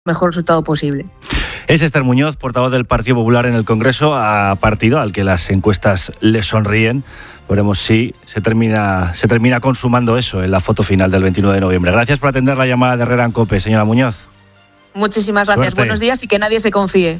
mejor resultado posible. Es Esther Muñoz, portavoz del Partido Popular en el Congreso, a partido al que las encuestas le sonríen. Veremos si se termina consumando eso en la foto final del 29 de noviembre. Gracias por atender la llamada de Herrera en COPE, señora Muñoz. Muchísimas gracias. Suerte. Buenos días y que nadie se confíe.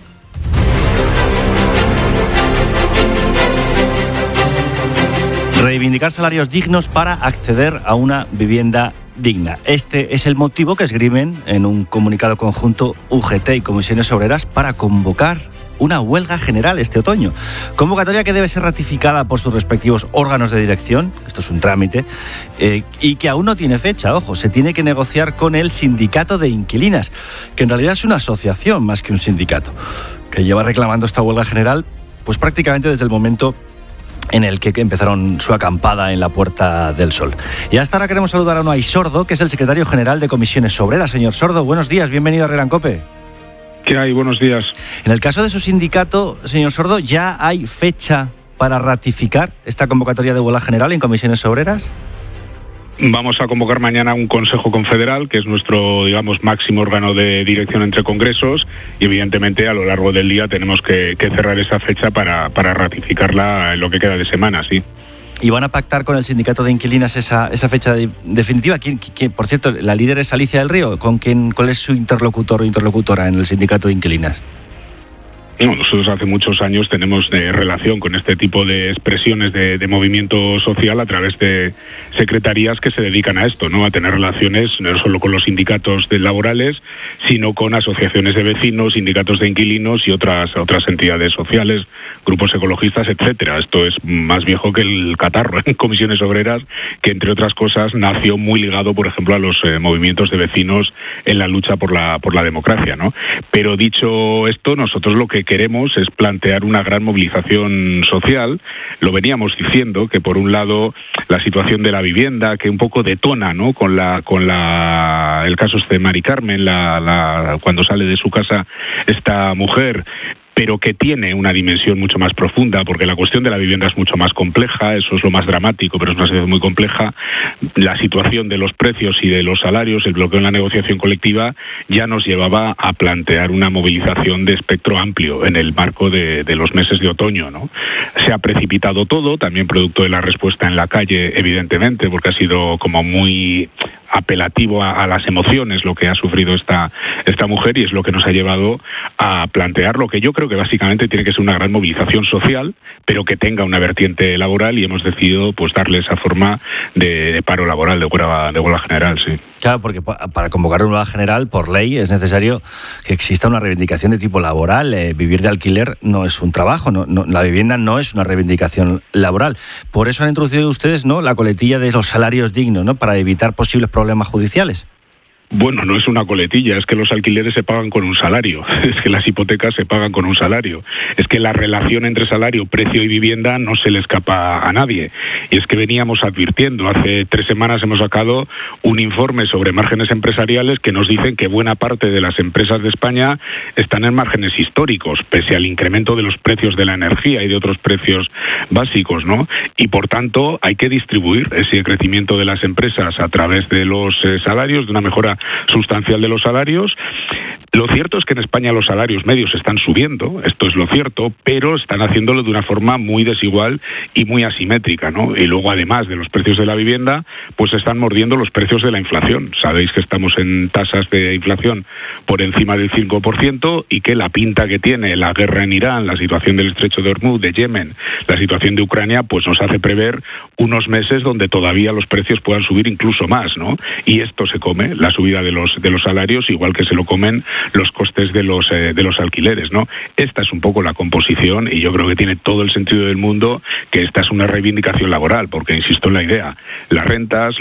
Reivindicar salarios dignos para acceder a una vivienda digna. Este es el motivo que esgrimen en un comunicado conjunto UGT y Comisiones Obreras para convocar una huelga general este otoño. Convocatoria que debe ser ratificada por sus respectivos órganos de dirección, esto es un trámite, y que aún no tiene fecha, ojo, se tiene que negociar con el sindicato de inquilinas, que en realidad es una asociación más que un sindicato, que lleva reclamando esta huelga general pues prácticamente desde el momento en el que empezaron su acampada en la Puerta del Sol. Y hasta ahora queremos saludar a Unai Sordo, que es el secretario general de Comisiones Obreras. Señor Sordo, buenos días, bienvenido a Herrera en COPE. ¿Qué hay? Buenos días. En el caso de su sindicato, señor Sordo, ¿ya hay fecha para ratificar esta convocatoria de huelga general en Comisiones Obreras? Vamos a convocar mañana un Consejo Confederal, que es nuestro, máximo órgano de dirección entre congresos, y evidentemente a lo largo del día tenemos que cerrar esa fecha para ratificarla en lo que queda de semana, sí. ¿Y van a pactar con el sindicato de inquilinas esa fecha definitiva? ¿Quién, por cierto, la líder es Alicia del Río? ¿Cuál es su interlocutor o interlocutora en el sindicato de inquilinas? No, nosotros hace muchos años tenemos relación con este tipo de expresiones de movimiento social a través de secretarías que se dedican a esto, ¿no? A tener relaciones no solo con los sindicatos laborales, sino con asociaciones de vecinos, sindicatos de inquilinos y otras entidades sociales, grupos ecologistas, etcétera. Esto es más viejo que el catarro en Comisiones Obreras, que entre otras cosas nació muy ligado, por ejemplo, a los movimientos de vecinos en la lucha por la democracia, ¿no? Pero dicho esto, nosotros lo que queremos es plantear una gran movilización social. Lo veníamos diciendo, que por un lado la situación de la vivienda, que un poco detona, ¿no? con el caso de Mari Carmen, cuando sale de su casa esta mujer, pero que tiene una dimensión mucho más profunda, porque la cuestión de la vivienda es mucho más compleja, eso es lo más dramático, pero es una situación muy compleja. La situación de los precios y de los salarios, el bloqueo en la negociación colectiva, ya nos llevaba a plantear una movilización de espectro amplio en el marco de los meses de otoño, ¿no? Se ha precipitado todo, también producto de la respuesta en la calle, evidentemente, porque ha sido como muy apelativo a las emociones lo que ha sufrido esta mujer, y es lo que nos ha llevado a plantear lo que yo creo que básicamente tiene que ser una gran movilización social, pero que tenga una vertiente laboral, y hemos decidido pues darle esa forma de paro laboral, de huelga general, sí. Claro, porque para convocar una huelga general, por ley, es necesario que exista una reivindicación de tipo laboral. Vivir de alquiler no es un trabajo, la vivienda no es una reivindicación laboral. Por eso han introducido ustedes, ¿no?, la coletilla de los salarios dignos, ¿no?, para evitar posibles problemas judiciales. Bueno, no es una coletilla, es que los alquileres se pagan con un salario, es que las hipotecas se pagan con un salario, es que la relación entre salario, precio y vivienda no se le escapa a nadie. Y es que veníamos advirtiendo, hace 3 semanas hemos sacado un informe sobre márgenes empresariales que nos dicen que buena parte de las empresas de España están en márgenes históricos, pese al incremento de los precios de la energía y de otros precios básicos, ¿no? Y por tanto hay que distribuir ese crecimiento de las empresas a través de los salarios, de una mejora sustancial de los salarios. Lo cierto es que en España los salarios medios están subiendo, esto es lo cierto, pero están haciéndolo de una forma muy desigual y muy asimétrica, ¿no? Y luego, además de los precios de la vivienda, pues están mordiendo los precios de la inflación. Sabéis que estamos en tasas de inflación por encima del 5%, y que la pinta que tiene la guerra en Irán, la situación del estrecho de Hormuz, de Yemen, la situación de Ucrania, pues nos hace prever unos meses donde todavía los precios puedan subir incluso más, ¿no? Y esto se come, la subida de los salarios, igual que se lo comen los costes de los alquileres, ¿no? Esta es un poco la composición, y yo creo que tiene todo el sentido del mundo que esta es una reivindicación laboral, porque insisto en la idea, las rentas,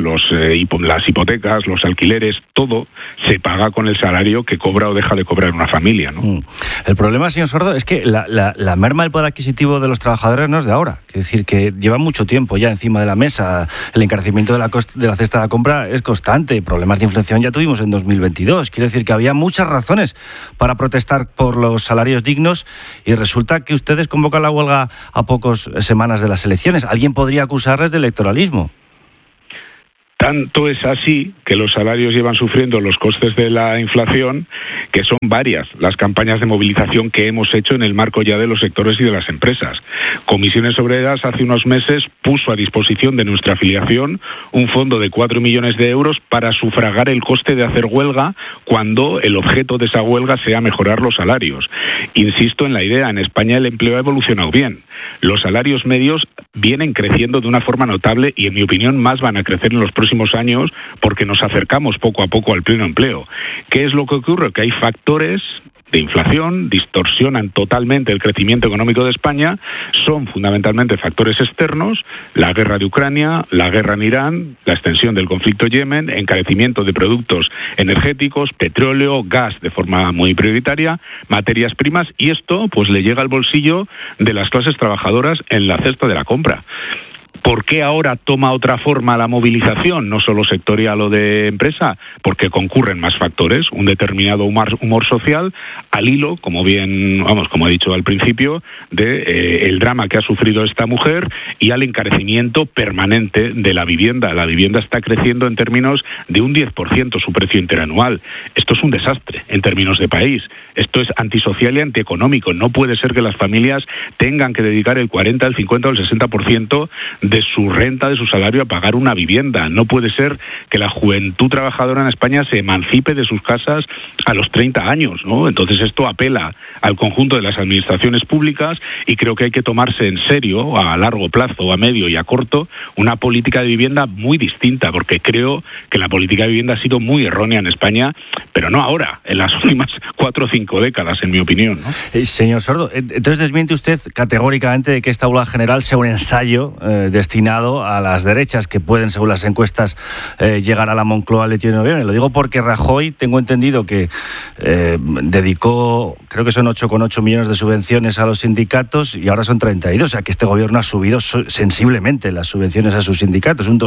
las hipotecas, los alquileres, todo se paga con el salario que cobra o deja de cobrar una familia, ¿no? El problema, señor Sordo, es que la merma del poder adquisitivo de los trabajadores no es de ahora, es decir, que lleva mucho tiempo ya encima de la mesa. El encarecimiento de la cesta de la compra es constante, problemas de inflación ya tuvimos en 2022, quiere decir que había muchas razones para protestar por los salarios dignos, y resulta que ustedes convocan la huelga a pocas semanas de las elecciones. ¿Alguien podría acusarles de electoralismo? Tanto es así que los salarios llevan sufriendo los costes de la inflación, que son varias las campañas de movilización que hemos hecho en el marco ya de los sectores y de las empresas. Comisiones Obreras hace unos meses puso a disposición de nuestra afiliación un fondo de 4 millones de euros para sufragar el coste de hacer huelga cuando el objeto de esa huelga sea mejorar los salarios. Insisto en la idea, en España el empleo ha evolucionado bien. Los salarios medios vienen creciendo de una forma notable y, en mi opinión, más van a crecer en los próximos años porque nos acercamos poco a poco al pleno empleo. ¿Qué es lo que ocurre? Que hay factores de inflación, distorsionan totalmente el crecimiento económico de España, son fundamentalmente factores externos, la guerra de Ucrania, la guerra en Irán, la extensión del conflicto en Yemen, encarecimiento de productos energéticos, petróleo, gas de forma muy prioritaria, materias primas, y esto pues le llega al bolsillo de las clases trabajadoras en la cesta de la compra. ¿Por qué ahora toma otra forma la movilización, no solo sectorial o de empresa? Porque concurren más factores, un determinado humor social, al hilo, como he dicho al principio, de el drama que ha sufrido esta mujer y al encarecimiento permanente de la vivienda. La vivienda está creciendo en términos de un 10% su precio interanual. Esto es un desastre en términos de país. Esto es antisocial y antieconómico. No puede ser que las familias tengan que dedicar el 40, el 50 o el 60% de su renta, de su salario, a pagar una vivienda. No puede ser que la juventud trabajadora en España se emancipe de sus casas a los 30 años, ¿no? Entonces esto apela al conjunto de las administraciones públicas y creo que hay que tomarse en serio, a largo plazo, a medio y a corto, una política de vivienda muy distinta, porque creo que la política de vivienda ha sido muy errónea en España, pero no ahora, en las últimas 4 o 5 décadas, en mi opinión, ¿no? Señor Sordo, entonces desmiente usted categóricamente de que esta huelga general sea un ensayo destinado a las derechas que pueden, según las encuestas, llegar a la Moncloa el 21 de noviembre. Lo digo porque Rajoy, tengo entendido que dedicó, creo que son 8,8 millones de subvenciones a los sindicatos y ahora son 32, o sea que este gobierno ha subido sensiblemente las subvenciones a sus sindicatos, un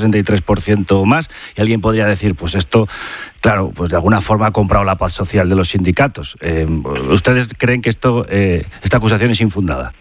263% más, y alguien podría decir, pues esto, claro, pues de alguna forma ha comprado la paz social de los sindicatos. ¿Ustedes creen que esta acusación es infundada?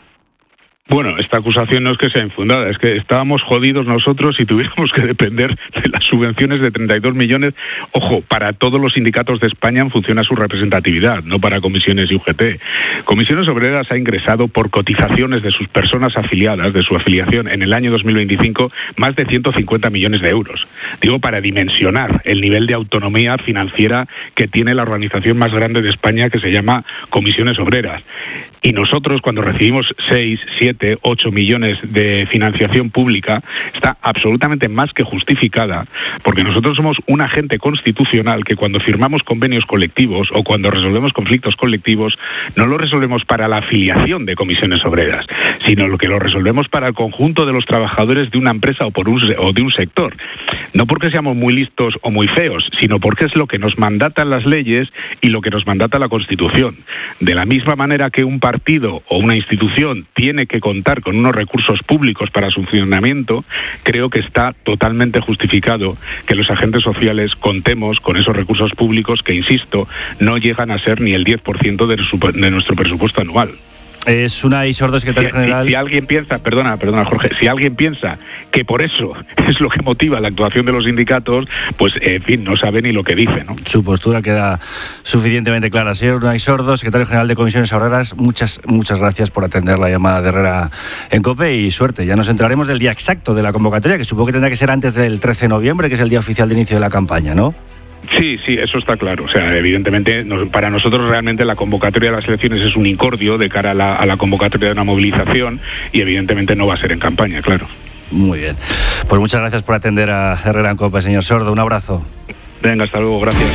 Bueno, esta acusación no es que sea infundada, es que estábamos jodidos nosotros si tuviéramos que depender de las subvenciones de 32 millones, ojo, para todos los sindicatos de España en función a su representatividad, no para comisiones y UGT. Comisiones Obreras ha ingresado por cotizaciones de sus personas afiliadas, de su afiliación, en el año 2025, más de 150 millones de euros. Digo, para dimensionar el nivel de autonomía financiera que tiene la organización más grande de España, que se llama Comisiones Obreras. Y nosotros, cuando recibimos 6, 7, 8 millones de financiación pública, está absolutamente más que justificada, porque nosotros somos un agente constitucional que cuando firmamos convenios colectivos o cuando resolvemos conflictos colectivos, no lo resolvemos para la afiliación de Comisiones Obreras, sino lo que lo resolvemos para el conjunto de los trabajadores de una empresa o de un sector. No porque seamos muy listos o muy feos, sino porque es lo que nos mandatan las leyes y lo que nos mandata la Constitución. De la misma manera que un partido o una institución tiene que contar con unos recursos públicos para su funcionamiento, creo que está totalmente justificado que los agentes sociales contemos con esos recursos públicos que, insisto, no llegan a ser ni el 10% de nuestro presupuesto anual. Es Unai Sordo, secretario general. Si alguien piensa, perdona Jorge, si alguien piensa que por eso es lo que motiva la actuación de los sindicatos, pues en fin, no sabe ni lo que dice, ¿no? Su postura queda suficientemente clara. Señor Unai Sordo, secretario general de Comisiones Obreras, muchas gracias por atender la llamada de Herrera en COPE y suerte. Ya nos enteraremos del día exacto de la convocatoria, que supongo que tendrá que ser antes del 13 de noviembre, que es el día oficial de inicio de la campaña, ¿no? Sí, eso está claro. O sea, evidentemente, para nosotros realmente la convocatoria de las elecciones es un incordio de cara a la convocatoria de una movilización y evidentemente no va a ser en campaña, claro. Muy bien. Pues muchas gracias por atender a Herrera en COPE, señor Sordo. Un abrazo. Venga, hasta luego, gracias.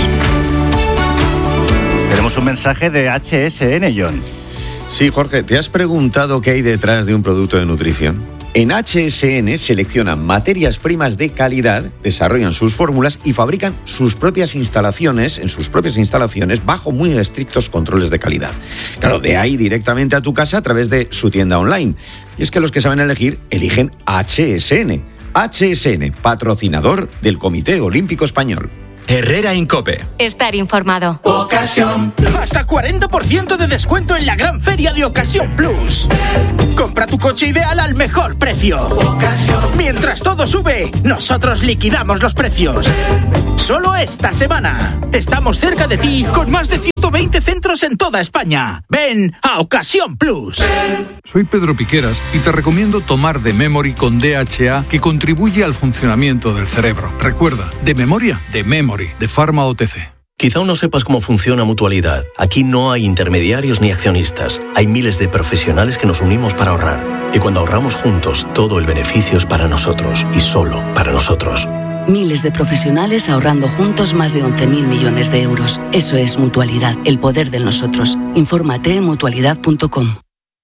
Tenemos un mensaje de HSN, John. Sí, Jorge, ¿te has preguntado qué hay detrás de un producto de nutrición? En HSN seleccionan materias primas de calidad, desarrollan sus fórmulas y fabrican sus propias instalaciones, bajo muy estrictos controles de calidad. Claro, de ahí directamente a tu casa a través de su tienda online. Y es que los que saben elegir, eligen HSN. HSN, patrocinador del Comité Olímpico Español. Herrera Incope. Estar informado. Ocasión. Hasta 40% de descuento en la gran feria de Ocasión Plus. Compra tu coche ideal al mejor precio. Mientras todo sube, nosotros liquidamos los precios. Solo esta semana. Estamos cerca de ti con más de 120 centros en toda España. Ven a Ocasión Plus. Soy Pedro Piqueras y te recomiendo tomar The Memory con DHA, que contribuye al funcionamiento del cerebro. Recuerda, de memoria, The Memory, de Pharma OTC. Quizá aún no sepas cómo funciona Mutualidad. Aquí no hay intermediarios ni accionistas. Hay miles de profesionales que nos unimos para ahorrar. Y cuando ahorramos juntos, todo el beneficio es para nosotros y solo para nosotros. Miles de profesionales ahorrando juntos más de 11.000 millones de euros. Eso es Mutualidad, el poder de nosotros. Infórmate en mutualidad.com.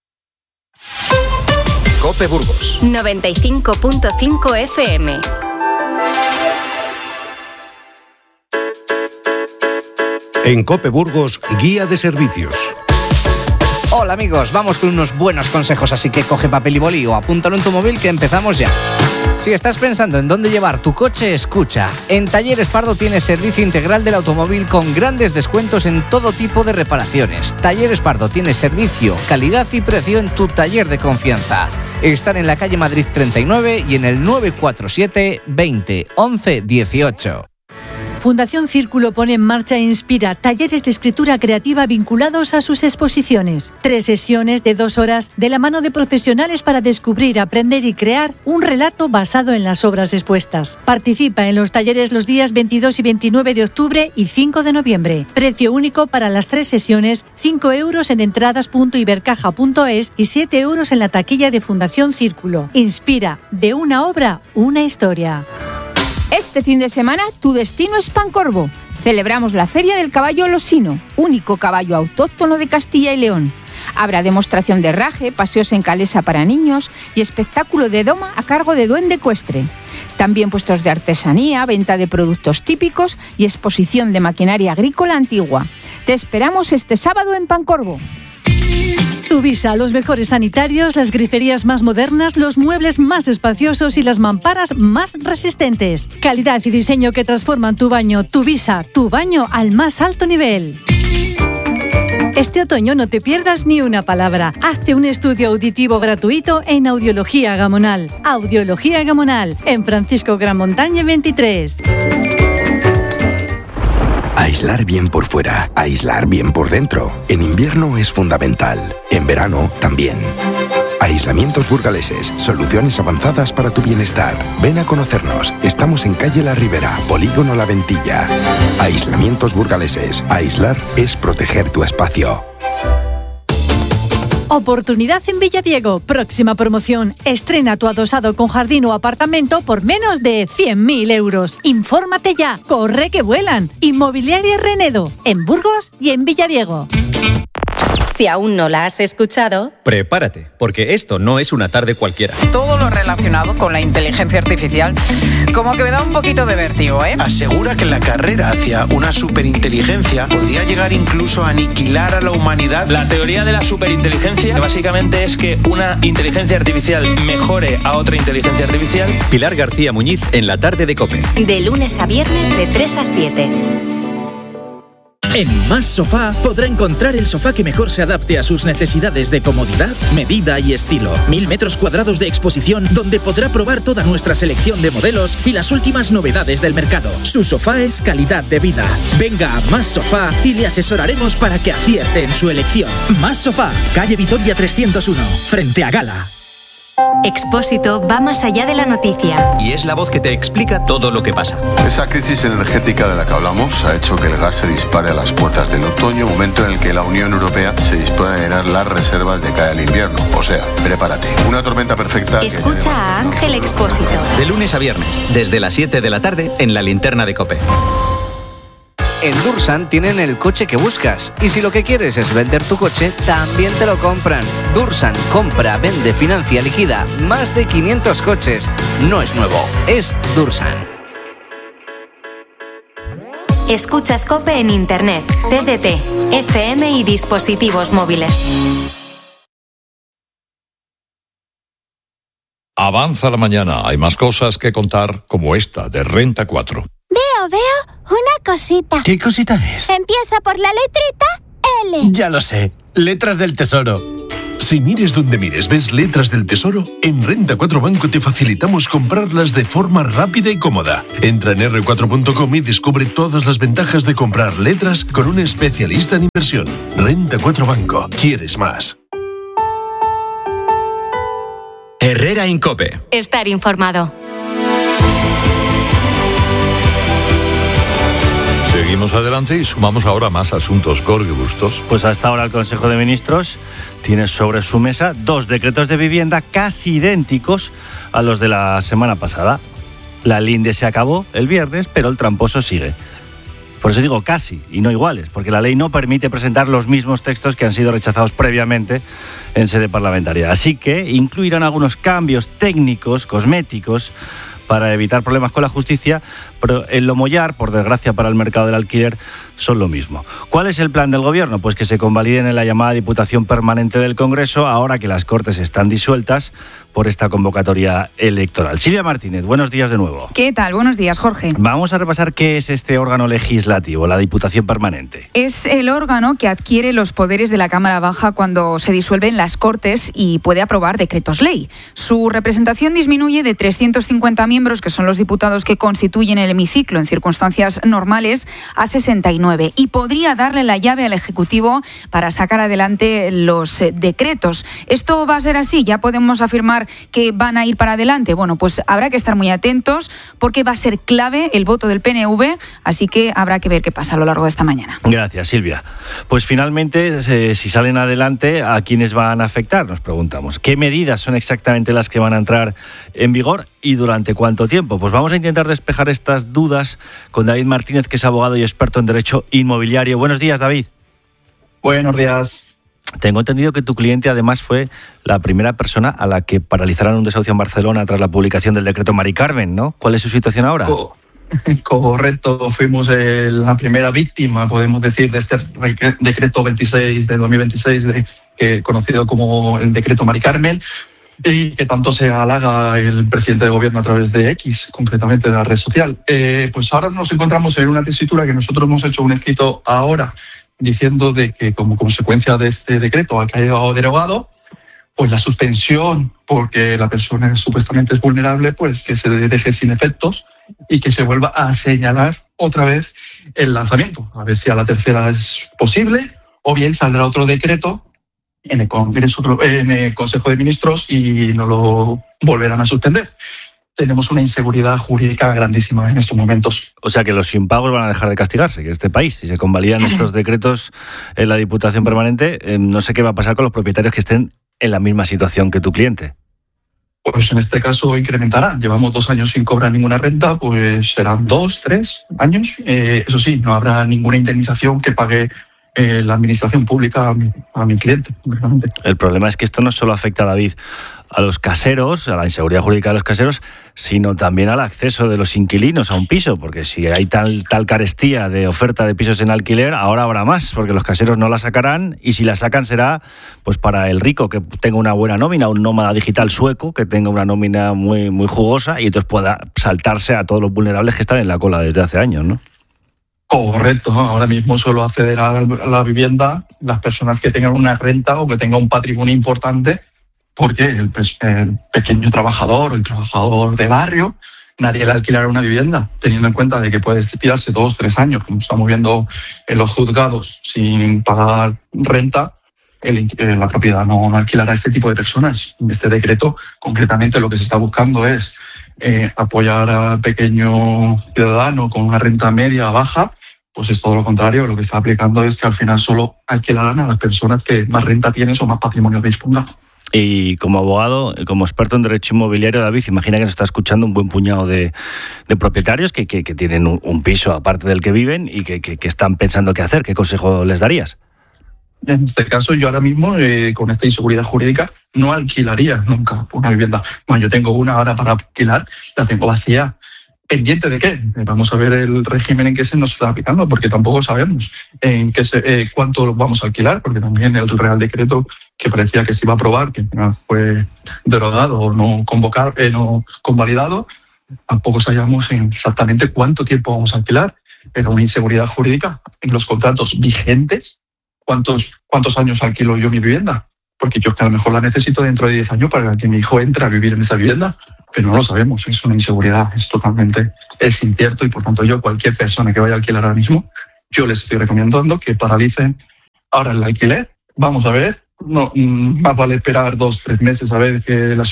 COPE Burgos 95.5 FM. En COPE Burgos, guía de servicios. Hola amigos, vamos con unos buenos consejos, así que coge papel y boli o apúntalo en tu móvil que empezamos ya. Si estás pensando en dónde llevar tu coche, escucha. En Talleres Pardo tienes servicio integral del automóvil con grandes descuentos en todo tipo de reparaciones. Talleres Pardo tiene servicio, calidad y precio en tu taller de confianza. Están en la calle Madrid 39 y en el 947 20 11 18. Fundación Círculo pone en marcha e inspira talleres de escritura creativa vinculados a sus exposiciones. 3 sesiones de 2 horas de la mano de profesionales para descubrir, aprender y crear un relato basado en las obras expuestas. Participa en los talleres los días 22 y 29 de octubre y 5 de noviembre. Precio único para las 3 sesiones, 5 euros en entradas.ibercaja.es y 7 euros en la taquilla de Fundación Círculo. Inspira, de una obra, una historia. Este fin de semana tu destino es Pancorbo. Celebramos la Feria del Caballo Losino, único caballo autóctono de Castilla y León. Habrá demostración de herraje, paseos en calesa para niños y espectáculo de doma a cargo de Duende Ecuestre. También puestos de artesanía, venta de productos típicos y exposición de maquinaria agrícola antigua. Te esperamos este sábado en Pancorbo. Tuvisa, los mejores sanitarios, las griferías más modernas, los muebles más espaciosos y las mamparas más resistentes. Calidad y diseño que transforman tu baño. Tuvisa, tu baño al más alto nivel. Este otoño no te pierdas ni una palabra. Hazte un estudio auditivo gratuito en Audiología Gamonal. Audiología Gamonal, en Francisco Gran Montaña 23. Aislar bien por fuera, aislar bien por dentro. En invierno es fundamental, en verano también. Aislamientos Burgaleses, soluciones avanzadas para tu bienestar. Ven a conocernos, estamos en calle La Ribera, Polígono La Ventilla. Aislamientos Burgaleses, aislar es proteger tu espacio. Oportunidad en Villadiego. Próxima promoción. Estrena tu adosado con jardín o apartamento por menos de 100.000 euros. Infórmate ya. Corre que vuelan. Inmobiliaria Renedo. En Burgos y en Villadiego. Si aún no la has escuchado, prepárate, porque esto no es una tarde cualquiera. Todo lo relacionado con la inteligencia artificial como que me da un poquito de vértigo, ¿eh? Asegura que la carrera hacia una superinteligencia podría llegar incluso a aniquilar a la humanidad. La teoría de la superinteligencia básicamente es que una inteligencia artificial mejore a otra inteligencia artificial. Pilar García Muñiz en la tarde de COPE. De lunes a viernes de 3 a 7. En Más Sofá podrá encontrar el sofá que mejor se adapte a sus necesidades de comodidad, medida y estilo. 1000 metros cuadrados de exposición donde podrá probar toda nuestra selección de modelos y las últimas novedades del mercado. Su sofá es calidad de vida. Venga a Más Sofá y le asesoraremos para que acierte en su elección. Más Sofá, calle Vitoria 301, frente a Gala. Expósito va más allá de la noticia. Y es la voz que te explica todo lo que pasa. Esa crisis energética de la que hablamos ha hecho que el gas se dispare a las puertas del otoño, momento en el que la Unión Europea se dispone a llenar las reservas de cara al invierno. O sea, prepárate. Una tormenta perfecta. Escucha a Ángel Expósito. De lunes a viernes, desde las 7 de la tarde, en la linterna de COPE. En Dursan tienen el coche que buscas y si lo que quieres es vender tu coche, también te lo compran. Dursan compra, vende, financia, liquida más de 500 coches. No es nuevo, es Dursan. Escuchas COPE en Internet, TDT, FM y dispositivos móviles. Avanza la mañana, hay más cosas que contar como esta de Renta 4. Veo veo una cosita. ¿Qué cosita es? Empieza por la letrita L. Ya lo sé. Letras del Tesoro. Si mires donde mires, ves letras del Tesoro, en Renta 4 Banco te facilitamos comprarlas de forma rápida y cómoda. Entra en r4.com y descubre todas las ventajas de comprar letras con un especialista en inversión. Renta 4 Banco. ¿Quieres más? Herrera Incope. Estar informado. Seguimos adelante y sumamos ahora más asuntos. Jorge Bustos. Pues hasta ahora el Consejo de Ministros tiene sobre su mesa 2 decretos de vivienda casi idénticos a los de la semana pasada. La linde se acabó el viernes, pero el tramposo sigue. Por eso digo casi y no iguales, porque la ley no permite presentar los mismos textos que han sido rechazados previamente en sede parlamentaria. Así que incluirán algunos cambios técnicos, cosméticos, para evitar problemas con la justicia, pero en lo mollar, por desgracia para el mercado del alquiler, son lo mismo. ¿Cuál es el plan del Gobierno? Pues que se convaliden en la llamada Diputación Permanente del Congreso, ahora que las Cortes están disueltas por esta convocatoria electoral. Silvia Martínez, buenos días de nuevo. ¿Qué tal? Buenos días, Jorge. Vamos a repasar qué es este órgano legislativo, la Diputación Permanente. Es el órgano que adquiere los poderes de la Cámara Baja cuando se disuelven las Cortes y puede aprobar decretos ley. Su representación disminuye de 350 miembros, que son los diputados que constituyen el hemiciclo en circunstancias normales, a 69, y podría darle la llave al Ejecutivo para sacar adelante los decretos. ¿Esto va a ser así? ¿Ya podemos afirmar que van a ir para adelante? Bueno, pues habrá que estar muy atentos porque va a ser clave el voto del PNV, así que habrá que ver qué pasa a lo largo de esta mañana. Gracias, Silvia. Pues finalmente, si salen adelante, ¿a quiénes van a afectar? Nos preguntamos. ¿Qué medidas son exactamente las que van a entrar en vigor y durante cuánto tiempo? Pues vamos a intentar despejar estas dudas con David Martínez, que es abogado y experto en derecho inmobiliario. Buenos días, David. Buenos días. Tengo entendido que tu cliente además fue la primera persona a la que paralizaron un desahucio en Barcelona tras la publicación del decreto Mari Carmen, ¿no? ¿Cuál es su situación ahora? Correcto, fuimos la primera víctima, podemos decir, de este decreto 26 de 2026, conocido como el decreto Mari Carmen, y que tanto se halaga el presidente de gobierno a través de X, concretamente de la red social. Pues ahora nos encontramos en una tesitura que nosotros hemos hecho un escrito ahora diciendo de que como consecuencia de este decreto ha quedado derogado, pues la suspensión, porque la persona supuestamente es vulnerable, pues que se deje sin efectos y que se vuelva a señalar otra vez el lanzamiento. A ver si a la tercera es posible, o bien saldrá otro decreto en el Congreso, en el Consejo de Ministros, y no lo volverán a suspender. Tenemos una inseguridad jurídica grandísima en estos momentos. O sea que los impagos van a dejar de castigarse, que este país, si se convalidan estos decretos en la Diputación Permanente, no sé qué va a pasar con los propietarios que estén en la misma situación que tu cliente. Pues en este caso incrementarán. Llevamos 2 años sin cobrar ninguna renta, pues serán 2, 3 años. Eso sí, no habrá ninguna indemnización que pague la administración pública a mi cliente. El problema es que esto no solo afecta, David, a los caseros, a la inseguridad jurídica de los caseros, sino también al acceso de los inquilinos a un piso, porque si hay tal carestía de oferta de pisos en alquiler, ahora habrá más, porque los caseros no la sacarán, y si la sacan será pues para el rico que tenga una buena nómina, un nómada digital sueco que tenga una nómina muy, muy jugosa y entonces pueda saltarse a todos los vulnerables que están en la cola desde hace años, ¿no? Correcto, ahora mismo solo acceder a la vivienda las personas que tengan una renta o que tengan un patrimonio importante, porque el pequeño trabajador o el trabajador de barrio, nadie le alquilará una vivienda, teniendo en cuenta de que puede tirarse 2 o 3 años, como estamos viendo en los juzgados, sin pagar renta. La propiedad no alquilará a este tipo de personas. En este decreto, concretamente, lo que se está buscando es apoyar al pequeño ciudadano con una renta media baja. Pues es todo lo contrario. Lo que está aplicando es que al final solo alquilarán a las personas que más renta tienen o más patrimonio dispongan. Y como abogado, como experto en derecho inmobiliario, David, imagina que nos está escuchando un buen puñado de propietarios que tienen un piso aparte del que viven y que están pensando qué hacer. ¿Qué consejo les darías? En este caso, yo ahora mismo, con esta inseguridad jurídica, no alquilaría nunca una vivienda. Bueno, yo tengo una ahora para alquilar, la tengo vacía. ¿Pendiente de qué? Vamos a ver el régimen en que se nos está aplicando, porque tampoco sabemos en qué cuánto lo vamos a alquilar, porque también el Real Decreto que parecía que se iba a aprobar, que fue derogado o no convalidado, tampoco sabíamos exactamente cuánto tiempo vamos a alquilar. Era una inseguridad jurídica en los contratos vigentes. ¿Cuántos años alquilo yo mi vivienda? Porque yo que a lo mejor la necesito dentro de 10 años para que mi hijo entre a vivir en esa vivienda, pero no lo sabemos, es una inseguridad, es incierto, y por tanto yo, cualquier persona que vaya a alquilar ahora mismo, yo les estoy recomendando que paralicen ahora el alquiler. Vamos a ver, no más vale esperar 2-3 meses a ver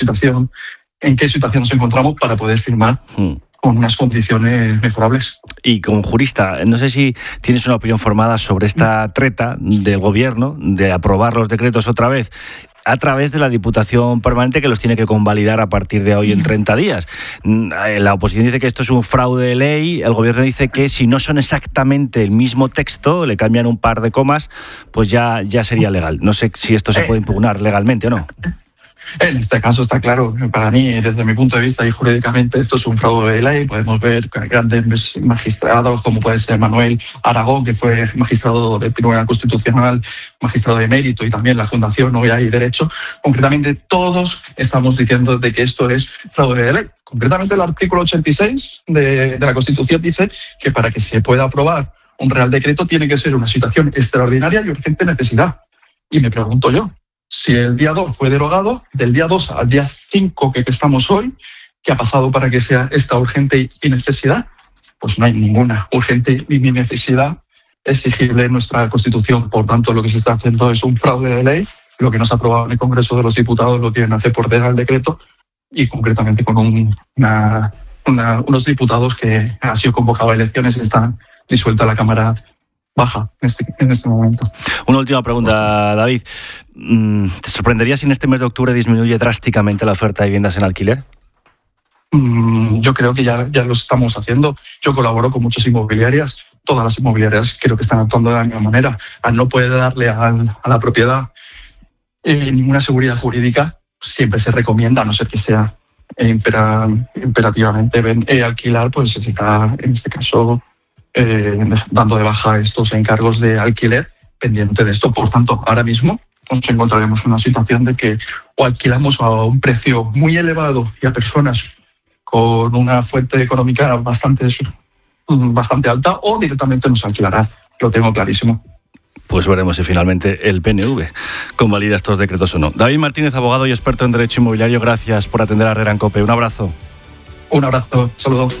en qué situación nos encontramos para poder firmar con unas condiciones mejorables. Y como jurista, no sé si tienes una opinión formada sobre esta treta del gobierno de aprobar los decretos otra vez a través de la Diputación Permanente, que los tiene que convalidar a partir de hoy en 30 días. La oposición dice que esto es un fraude de ley, el gobierno dice que si no son exactamente el mismo texto, le cambian un par de comas, pues ya sería legal. No sé si esto se puede impugnar legalmente o no. En este caso está claro, para mí, desde mi punto de vista y jurídicamente, esto es un fraude de ley. Podemos ver grandes magistrados como puede ser Manuel Aragón, que fue magistrado del Tribunal Constitucional, magistrado de mérito, y también la Fundación Novia y Derecho. Concretamente, todos estamos diciendo de que esto es fraude de ley. Concretamente, el artículo 86 de la Constitución dice que para que se pueda aprobar un real decreto tiene que ser una situación extraordinaria y urgente necesidad. Y me pregunto yo, si el día 2 fue derogado, del día 2 al día 5 que estamos hoy, ¿qué ha pasado para que sea esta urgente y necesidad? Pues no hay ninguna urgente ni necesidad exigible en nuestra Constitución. Por tanto, lo que se está haciendo es un fraude de ley. Lo que no se ha aprobado en el Congreso de los Diputados lo quieren hacer por Real Decreto, y concretamente con unos diputados que han sido convocados a elecciones y están disuelta la Cámara Baja en este momento. Una última pregunta, David. ¿Te sorprendería si en este mes de octubre disminuye drásticamente la oferta de viviendas en alquiler? Yo creo que ya lo estamos haciendo. Yo colaboro con muchas inmobiliarias. Todas las inmobiliarias creo que están actuando de la misma manera. Al no poder darle a la propiedad ninguna seguridad jurídica, siempre se recomienda, a no ser que sea imperativamente alquilar, pues se está, en este caso, dando de baja estos encargos de alquiler pendiente de esto. Por tanto, ahora mismo nos encontraremos en una situación de que o alquilamos a un precio muy elevado y a personas con una fuente económica bastante alta, o directamente nos alquilará. Lo tengo clarísimo. Pues veremos si finalmente el PNV convalida estos decretos o no. David Martínez, abogado y experto en derecho inmobiliario, gracias por atender a Herrera en COPE. Un abrazo. Un abrazo, saludos.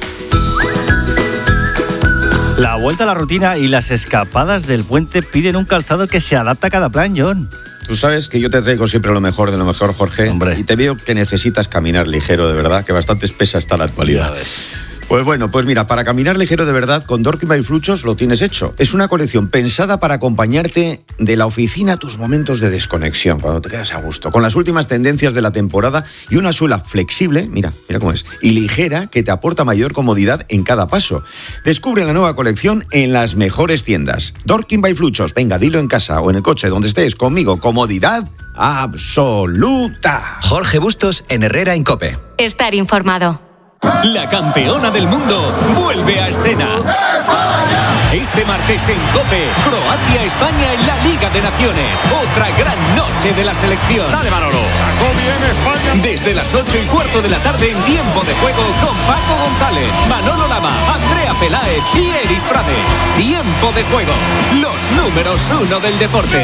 La vuelta a la rutina y las escapadas del puente piden un calzado que se adapta a cada plan, John. Tú sabes que yo te traigo siempre lo mejor de lo mejor, Jorge. Hombre. Y te veo que necesitas caminar ligero, de verdad, que bastante espesa está la actualidad. Pues bueno, pues mira, para caminar ligero de verdad, con Dorkin by Fluchos lo tienes hecho. Es una colección pensada para acompañarte de la oficina a tus momentos de desconexión, cuando te quedas a gusto, con las últimas tendencias de la temporada y una suela flexible, mira cómo es, y ligera, que te aporta mayor comodidad en cada paso. Descubre la nueva colección en las mejores tiendas. Dorkin by Fluchos, venga, dilo en casa o en el coche, donde estés, conmigo, comodidad absoluta. Jorge Bustos en Herrera en COPE. Estar informado. La campeona del mundo vuelve a escena. Este martes en COPE, Croacia-España en la Liga de Naciones. Otra gran noche de la selección. Dale, Manolo. Sacó bien España. Desde las 8:15 de la tarde en Tiempo de Juego con Paco González, Manolo Lama, Andrea Peláez y Eri Frade. Tiempo de Juego. Los números 1 del deporte.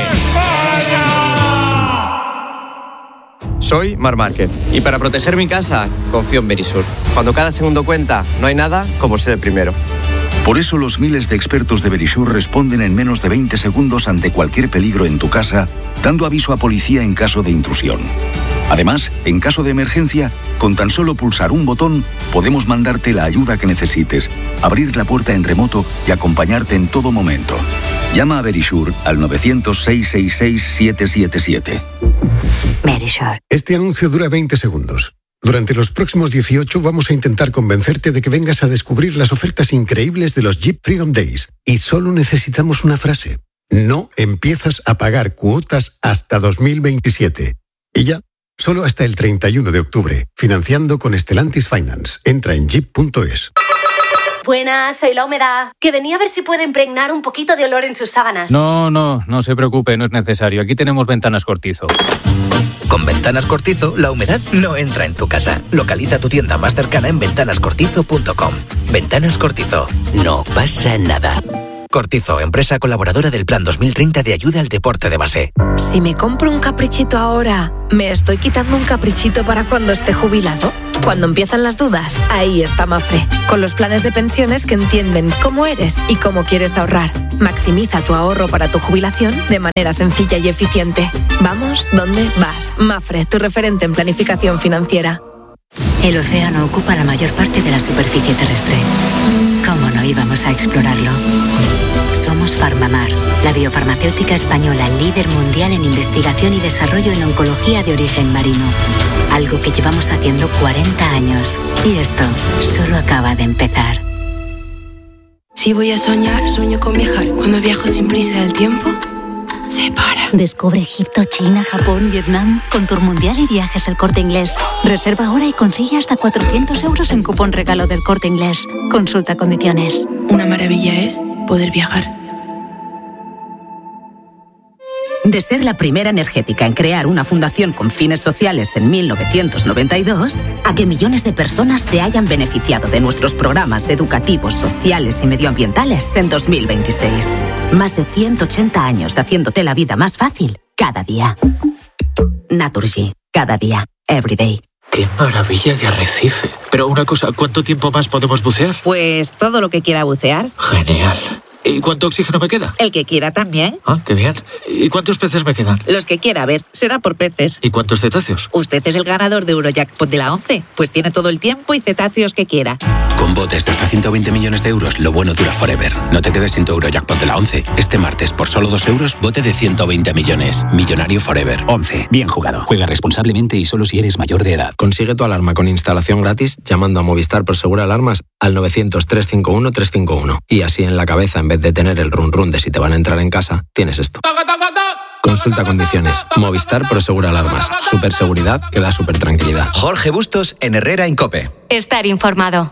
Soy Mar Márquez y para proteger mi casa confío en Verisur. Cuando cada segundo cuenta, no hay nada como ser el primero. Por eso los miles de expertos de Verisur responden en menos de 20 segundos ante cualquier peligro en tu casa, dando aviso a policía en caso de intrusión. Además, en caso de emergencia, con tan solo pulsar un botón, podemos mandarte la ayuda que necesites, abrir la puerta en remoto y acompañarte en todo momento. Llama a Verisur al 900-666-777. Verisur. Este anuncio dura 20 segundos. Durante los próximos 18 vamos a intentar convencerte de que vengas a descubrir las ofertas increíbles de los Jeep Freedom Days. Y solo necesitamos una frase. No empiezas a pagar cuotas hasta 2027. Y ya, solo hasta el 31 de octubre. Financiando con Stellantis Finance. Entra en jeep.es. Buenas, soy la humedad. Que venía a ver si puedo impregnar un poquito de olor en sus sábanas. No se preocupe, no es necesario. Aquí tenemos ventanas Cortizo. Con Ventanas Cortizo, la humedad no entra en tu casa. Localiza tu tienda más cercana en ventanascortizo.com. Ventanas Cortizo. No pasa nada. Cortizo, empresa colaboradora del Plan 2030 de ayuda al deporte de base. Si me compro un caprichito ahora, ¿me estoy quitando un caprichito para cuando esté jubilado? Cuando empiezan las dudas, ahí está Mafre, con los planes de pensiones que entienden cómo eres y cómo quieres ahorrar. Maximiza tu ahorro para tu jubilación de manera sencilla y eficiente. Vamos, ¿dónde vas? Mafre, tu referente en planificación financiera. El océano ocupa la mayor parte de la superficie terrestre. ¿Cómo no íbamos a explorarlo? Somos Farmamar, la biofarmacéutica española líder mundial en investigación y desarrollo en oncología de origen marino. Algo que llevamos haciendo 40 años. Y esto solo acaba de empezar. Si voy a soñar, sueño con viajar. Cuando viajo sin prisa, el tiempo se para. Descubre Egipto, China, Japón, Vietnam con Tour Mundial y Viajes El Corte Inglés. Reserva ahora y consigue hasta 400 euros en cupón regalo del Corte Inglés. Consulta condiciones. Una maravilla es poder viajar. De ser la primera energética en crear una fundación con fines sociales en 1992, a que millones de personas se hayan beneficiado de nuestros programas educativos, sociales y medioambientales en 2026. Más de 180 años haciéndote la vida más fácil cada día. Naturgy, cada día, every day. ¡Qué maravilla de arrecife! Pero una cosa, ¿cuánto tiempo más podemos bucear? Pues todo lo que quiera bucear. Genial. ¿Y cuánto oxígeno me queda? El que quiera también. Ah, qué bien. ¿Y cuántos peces me quedan? Los que quiera, a ver, será por peces. ¿Y cuántos cetáceos? Usted es el ganador de Eurojackpot de la 11, pues tiene todo el tiempo y cetáceos que quiera. Con botes de hasta 120 millones de euros, lo bueno dura forever. No te quedes sin tu Eurojackpot de la 11. Este martes, por solo 2 euros, bote de 120 millones. Millonario forever. 11. Bien jugado. Juega responsablemente y solo si eres mayor de edad. Consigue tu alarma con instalación gratis llamando a Movistar Prosegur Alarmas al 900-351-351. Y así en la cabeza, en vez de tener el run de si te van a entrar en casa, tienes esto. Consulta condiciones. Movistar Prosegur Alarmas. Superseguridad que da super tranquilidad. Jorge Bustos en Herrera en COPE. Estar informado.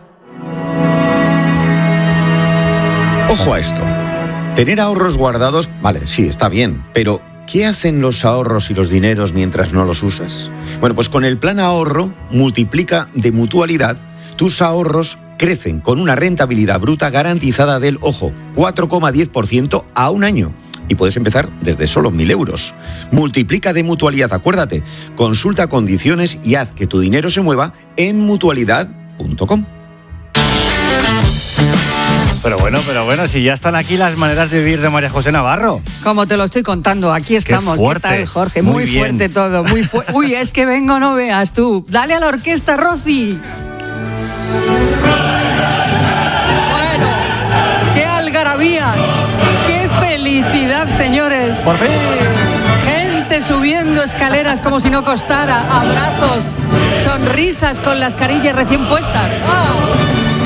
Ojo a esto. Tener ahorros guardados, vale, sí, está bien, pero ¿qué hacen los ahorros y los dineros mientras no los usas? Bueno, pues con el plan ahorro multiplica de Mutualidad, tus ahorros crecen con una rentabilidad bruta garantizada del, ojo, 4,10% a un año. Y puedes empezar desde solo 1.000 euros. Multiplica de Mutualidad, acuérdate. Consulta condiciones y haz que tu dinero se mueva en mutualidad.com. Pero bueno, si ya están aquí las maneras de vivir de María José Navarro. Como te lo estoy contando, aquí estamos. Qué fuerte. ¿Qué tal, Jorge? Muy fuerte todo, muy fuerte. Uy, es que vengo, no veas tú. Dale a la orquesta, Rosy. Bueno, qué algarabía, qué felicidad, señores. Por fin. Gente subiendo escaleras como si no costara, abrazos, sonrisas con las carillas recién puestas. ¡Oh!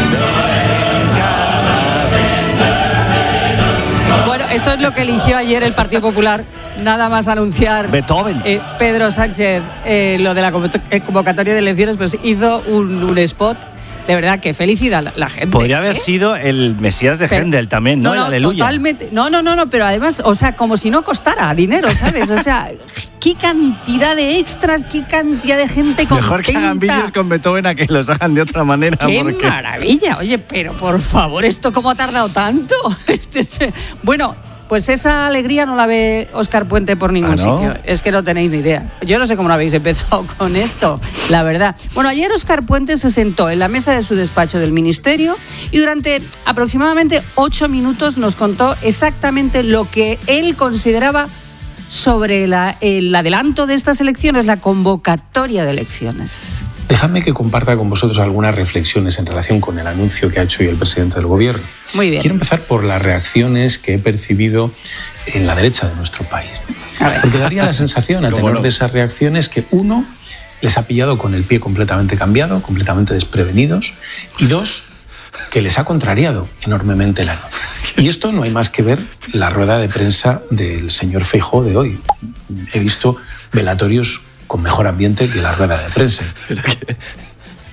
Bueno, esto es lo que eligió ayer el Partido Popular, nada más anunciar Beethoven. Pedro Sánchez lo de la convocatoria de elecciones, pues hizo un spot. De verdad, qué felicidad la gente. Podría haber sido el Mesías de Händel también, ¿no? El Aleluya. Totalmente. No, pero además, o sea, como si no costara dinero, ¿sabes? O sea, qué cantidad de extras, qué cantidad de gente contenta. Mejor que hagan vídeos con Beethoven a que los hagan de otra manera. ¡Qué maravilla! Oye, pero por favor, ¿esto cómo ha tardado tanto? Bueno, pues esa alegría no la ve Óscar Puente por ningún sitio. Es que no tenéis ni idea. Yo no sé cómo no habéis empezado con esto, la verdad. Bueno, ayer Óscar Puente se sentó en la mesa de su despacho del Ministerio y durante aproximadamente 8 minutos nos contó exactamente lo que él consideraba sobre el adelanto de estas elecciones, la convocatoria de elecciones. Dejadme que comparta con vosotros algunas reflexiones en relación con el anuncio que ha hecho hoy el presidente del Gobierno. Muy bien. Quiero empezar por las reacciones que he percibido en la derecha de nuestro país. Porque daría la sensación, a tenor de esas reacciones, que uno, les ha pillado con el pie completamente cambiado, completamente desprevenidos, y dos, que les ha contrariado enormemente el anuncio. Y esto no hay más que ver la rueda de prensa del señor Feijóo de hoy. He visto velatorios con mejor ambiente que la rueda de prensa.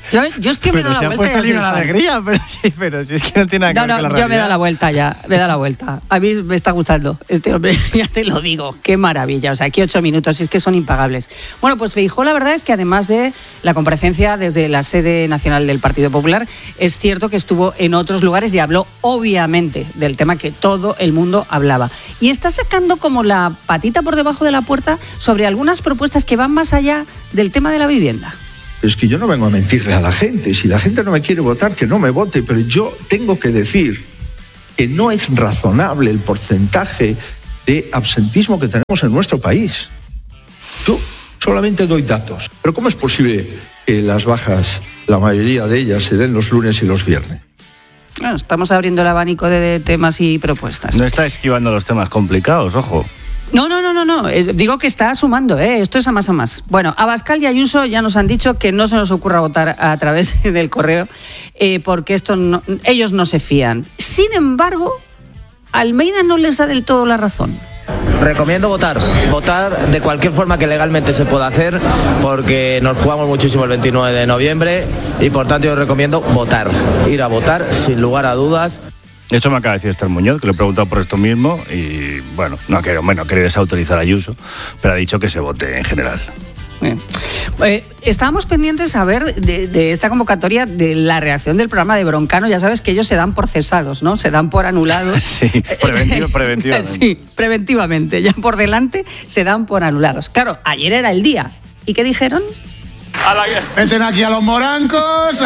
Yo es que me he dado la vuelta. Se ha puesto la alegría, pero si es que no tiene nada que ver con la realidad. Yo me he dado la vuelta ya, me he dado la vuelta. A mí me está gustando este hombre, ya te lo digo, qué maravilla. O sea, aquí 8 minutos, es que son impagables. Bueno, pues Feijóo, la verdad es que además de la comparecencia desde la sede nacional del Partido Popular, es cierto que estuvo en otros lugares y habló obviamente del tema que todo el mundo hablaba. Y está sacando como la patita por debajo de la puerta sobre algunas propuestas que van más allá del tema de la vivienda. Es que yo no vengo a mentirle a la gente. Si la gente no me quiere votar, que no me vote. Pero yo tengo que decir que no es razonable el porcentaje de absentismo que tenemos en nuestro país. Yo solamente doy datos. Pero ¿cómo es posible que las bajas, la mayoría de ellas, se den los lunes y los viernes? Bueno, estamos abriendo el abanico de temas y propuestas. No está esquivando los temas complicados, ojo. No. Digo que está sumando, esto es a más. Bueno, Abascal y Ayuso ya nos han dicho que no se nos ocurra votar a través del correo, porque ellos no se fían. Sin embargo, Almeida no les da del todo la razón. Recomiendo votar de cualquier forma que legalmente se pueda hacer, porque nos jugamos muchísimo el 29 de noviembre y por tanto yo recomiendo ir a votar sin lugar a dudas. Eso me acaba de decir Esther Muñoz, que le he preguntado por esto mismo y bueno, no quiere desautorizar a Ayuso, pero ha dicho que se vote en general. Estábamos pendientes a ver de esta convocatoria de la reacción del programa de Broncano. Ya sabes que ellos se dan por cesados, ¿no? Se dan por anulados. Sí, preventivamente. Sí, preventivamente. Ya por delante se dan por anulados. Claro, ayer era el día. ¿Y qué dijeron? Meten aquí a los morancos.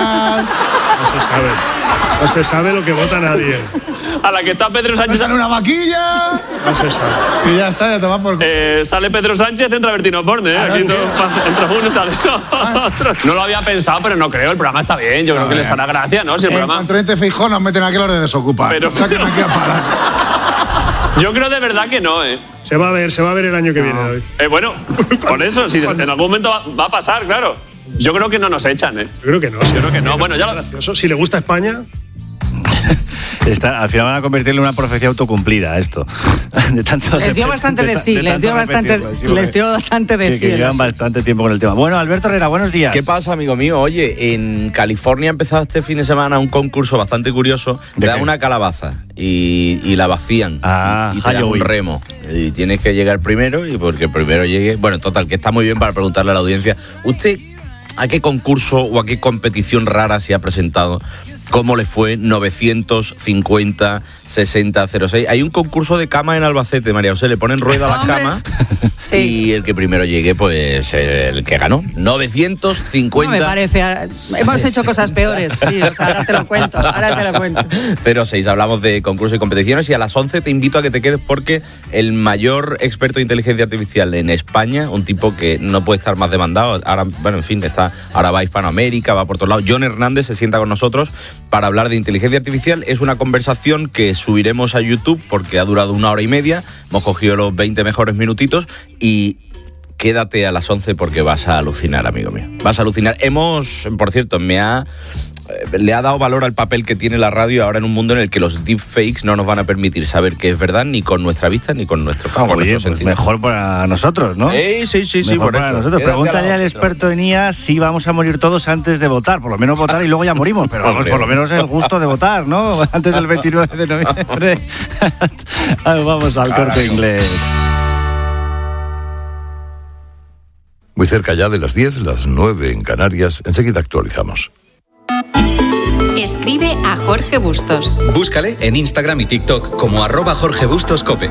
No se sabe lo que vota nadie. A la que está Pedro Sánchez. Metan una vaquilla. No se sabe. Y ya está, ya te vas por. Sale Pedro Sánchez, entra Bertino Borne. Aquí entra uno y sale otro. No lo había pensado, pero no creo. El programa está bien. Yo creo que les hará gracia, ¿no? Si el programa. En cuanto Feijóo nos meten aquí a los de Desocupa. Pero saquen aquí a parar. Yo creo de verdad que no, Se va a ver el año que viene, David. Bueno, por eso, si en algún momento va a pasar, claro. Yo creo que no nos echan, Yo creo que no. Yo creo que no. Bueno, ya gracioso. Si le gusta España. Al final van a convertirle en una profecía autocumplida esto. Les dio bastante de sí, les dio bastante de sí. Que llevan bastante tiempo con el tema. Bueno, Alberto Herrera, buenos días. ¿Qué pasa, amigo mío? Oye, en California ha empezado este fin de semana un concurso bastante curioso. Te dan una calabaza y la vacían y te dan un remo. Y tienes que llegar primero y porque primero llegue... Bueno, total, que está muy bien para preguntarle a la audiencia. ¿Usted a qué concurso o a qué competición rara se ha presentado? ¿Cómo le fue? 950 60 06. Hay un concurso de cama en Albacete, María José. Le ponen rueda a las camas sí. Y el que primero llegue, pues el que ganó. 950. No me parece. Hemos hecho cosas peores. Sí, o sea, ahora te lo cuento. 06. Hablamos de concursos y competiciones y a las 11 te invito a que te quedes porque el mayor experto de inteligencia artificial en España, un tipo que no puede estar más demandado. Ahora, bueno, en fin, ahora va a Hispanoamérica, va por todos lados. John Hernández se sienta con nosotros para hablar de inteligencia artificial. Es una conversación que subiremos a YouTube porque ha durado 1 hora y media. Hemos cogido los 20 mejores minutitos y quédate a las 11 porque vas a alucinar, amigo mío. Vas a alucinar. Por cierto, le ha dado valor al papel que tiene la radio ahora en un mundo en el que los deepfakes no nos van a permitir saber qué es verdad ni con nuestra vista ni con nuestro pues mejor para nosotros, ¿no? Sí, mejor por para eso. Nosotros. Pregúntale al experto en IA si vamos a morir todos antes de votar. Por lo menos votar y luego ya morimos, pero vamos, por lo menos el gusto de votar, ¿no? Antes del 29 de noviembre. Vamos al Corte Inglés. Muy cerca ya de las 10, las 9 en Canarias. Enseguida actualizamos. Escribe a Jorge Bustos. Búscale en Instagram y TikTok como @JorgeBustosCope.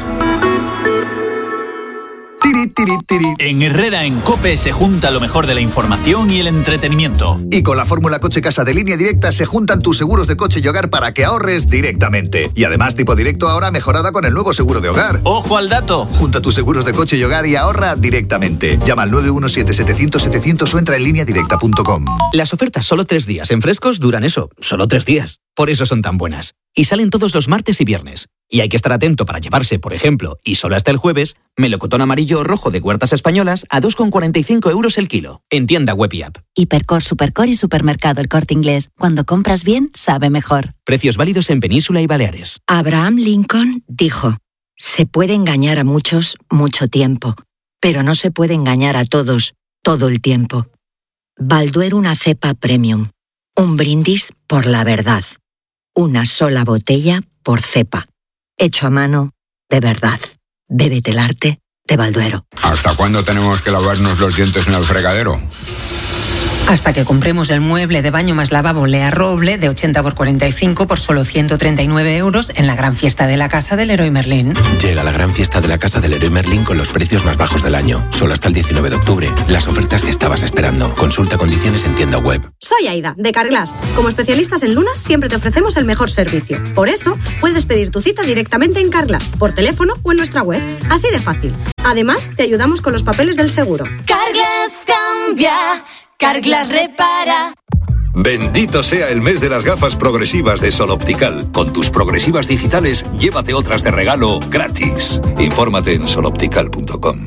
En Herrera en COPE se junta lo mejor de la información y el entretenimiento. Y con la fórmula Coche Casa de Línea Directa se juntan tus seguros de coche y hogar para que ahorres directamente. Y además tipo directo ahora mejorada con el nuevo seguro de hogar. ¡Ojo al dato! Junta tus seguros de coche y hogar y ahorra directamente. Llama al 917-700-700 o entra en lineadirecta.com. Las ofertas solo 3 días en Frescos duran solo 3 días. Por eso son tan buenas. Y salen todos los martes y viernes. Y hay que estar atento para llevarse, por ejemplo, y solo hasta el jueves, melocotón amarillo o rojo de Huertas Españolas a 2,45 € el kilo. En tienda web y app. Hipercor, Supercor y Supermercado El Corte Inglés. Cuando compras bien, sabe mejor. Precios válidos en Península y Baleares. Abraham Lincoln dijo: se puede engañar a muchos mucho tiempo, pero no se puede engañar a todos todo el tiempo. Balduero una cepa premium. Un brindis por la verdad. Una sola botella por cepa. Hecho a mano, de verdad. Bébete el arte de Balduero. ¿Hasta cuándo tenemos que lavarnos los dientes en el fregadero? Hasta que compremos el mueble de baño más lavabo Lea Roble de 80 por 45 por solo 139 euros en la gran fiesta de la casa del Leroy Merlin. Llega la gran fiesta de la casa del Leroy Merlin con los precios más bajos del año. Solo hasta el 19 de octubre. Las ofertas que estabas esperando. Consulta condiciones en tienda web. Soy Aida, de Carglass. Como especialistas en lunas, siempre te ofrecemos el mejor servicio. Por eso, puedes pedir tu cita directamente en Carglass, por teléfono o en nuestra web. Así de fácil. Además, te ayudamos con los papeles del seguro. Carglass cambia. Carglass repara. Bendito sea el mes de las gafas progresivas de Sol Optical. Con tus progresivas digitales, llévate otras de regalo gratis. Infórmate en soloptical.com.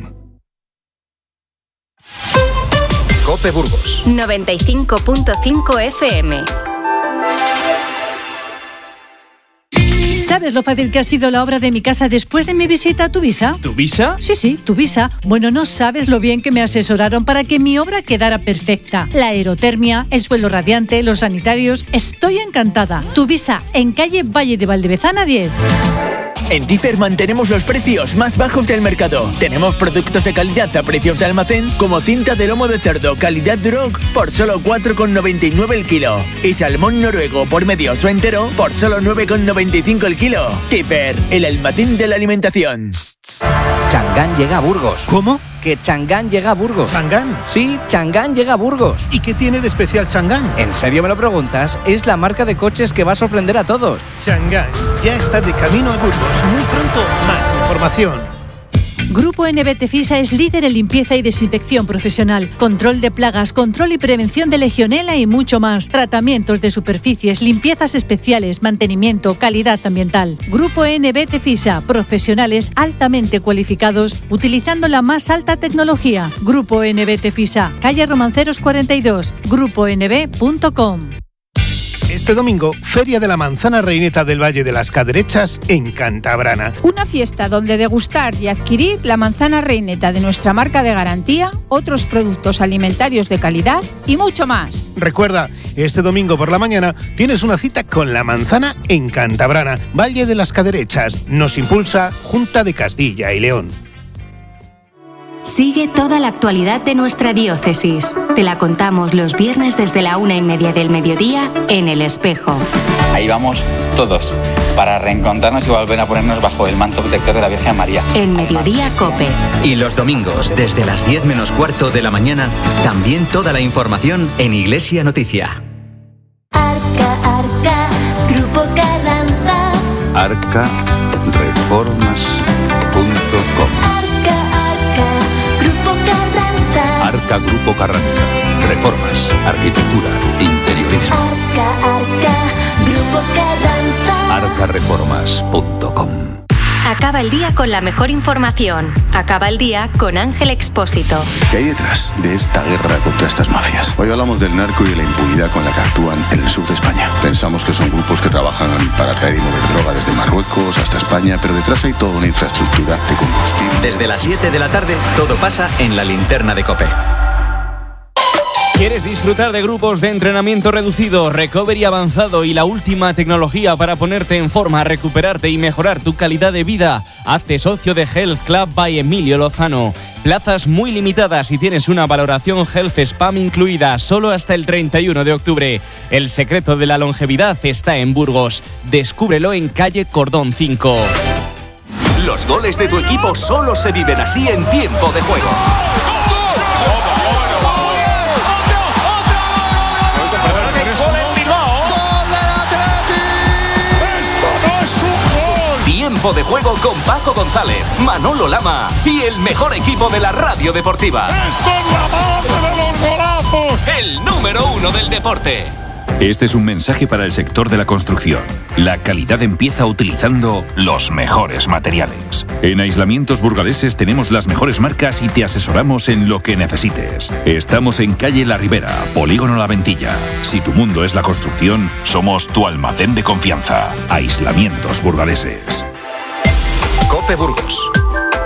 COPE Burgos 95.5 FM. ¿Sabes lo fácil que ha sido la obra de mi casa después de mi visita a Tuvisa? ¿Tuvisa? Sí, Tuvisa. Bueno, no sabes lo bien que me asesoraron para que mi obra quedara perfecta. La aerotermia, el suelo radiante, los sanitarios. Estoy encantada. Tuvisa, en calle Valle de Valdevezana 10. En Tifer mantenemos los precios más bajos del mercado. Tenemos productos de calidad a precios de almacén, como cinta de lomo de cerdo calidad Duroc por solo 4,99 el kilo. Y salmón noruego por medios o entero por solo 9,95 el kilo. Tifer, el almacén de la alimentación. Chang'an llega a Burgos. ¿Cómo? Que Chang'an llega a Burgos. ¿Chang'an? Sí, Chang'an llega a Burgos. ¿Y qué tiene de especial Chang'an? ¿En serio me lo preguntas? Es la marca de coches que va a sorprender a todos. Chang'an ya está de camino a Burgos. Muy pronto, más información. Grupo NB Tefisa es líder en limpieza y desinfección profesional, control de plagas, control y prevención de legionela y mucho más. Tratamientos de superficies, limpiezas especiales, mantenimiento, calidad ambiental. Grupo NB Tefisa, profesionales altamente cualificados utilizando la más alta tecnología. Grupo NB Tefisa, calle Romanceros 42, gruponb.com. Este domingo, Feria de la Manzana Reineta del Valle de las Caderechas en Cantabrana. Una fiesta donde degustar y adquirir la manzana reineta de nuestra marca de garantía, otros productos alimentarios de calidad y mucho más. Recuerda, este domingo por la mañana tienes una cita con la manzana en Cantabrana, Valle de las Caderechas. Nos impulsa Junta de Castilla y León. Sigue toda la actualidad de nuestra diócesis. Te la contamos los viernes desde la 1:30 del mediodía en El Espejo. Ahí vamos todos para reencontrarnos y volver a ponernos bajo el manto protector de la Virgen María. En Mediodía Cope. Y los domingos, desde las 10 menos cuarto de la mañana, también toda la información en Iglesia Noticia. Arca, Grupo Carranza. arcareformas.com. Arca Grupo Carranza. Reformas, arquitectura, interiorismo. Grupo Carranza. arcareformas.com. Acaba el día con la mejor información. Acaba el día con Ángel Expósito. ¿Qué hay detrás de esta guerra contra estas mafias? Hoy hablamos del narco y de la impunidad con la que actúan en el sur de España. Pensamos que son grupos que trabajan para traer y mover droga desde Marruecos hasta España, pero detrás hay toda una infraestructura de combustible. Desde las 7 de la tarde, todo pasa en la linterna de COPE. ¿Quieres disfrutar de grupos de entrenamiento reducido, recovery avanzado y la última tecnología para ponerte en forma, recuperarte y mejorar tu calidad de vida? Hazte socio de Health Club by Emilio Lozano. Plazas muy limitadas y tienes una valoración Health Spam incluida solo hasta el 31 de octubre. El secreto de la longevidad está en Burgos. Descúbrelo en calle Cordón 5. Los goles de tu equipo solo se viven así en tiempo de juego. Tiempo de juego con Paco González, Manolo Lama y el mejor equipo de la radio deportiva. ¡Esto es la madre de los golazos! El número 1 del deporte. Este es un mensaje para el sector de la construcción. La calidad empieza utilizando los mejores materiales. En Aislamientos Burgaleses tenemos las mejores marcas y te asesoramos en lo que necesites. Estamos en calle La Ribera, Polígono La Ventilla. Si tu mundo es la construcción, somos tu almacén de confianza. Aislamientos Burgaleses. COPE Burgos.